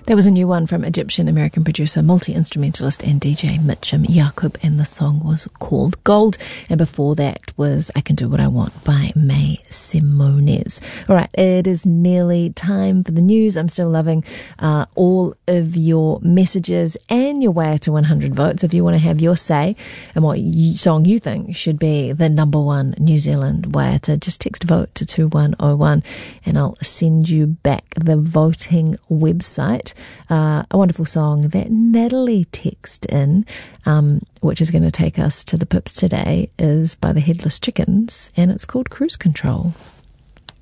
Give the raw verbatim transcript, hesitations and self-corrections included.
There was a new one from Egyptian-American producer, multi-instrumentalist and D J Mitchum Yakub, and the song was called Gold. And before that was I Can Do What I Want by May Simones. All right, it is nearly time for the news. I'm still loving uh, all of your messages and your way to one hundred votes. If you want to have your say and what you, song you think should be the number one New Zealand way to, just text vote to two one oh one and I'll send you back the voting website. Uh, a wonderful song that Natalie texted in, um, which is going to take us to the pips today, is by the Headless Chickens, and it's called Cruise Control.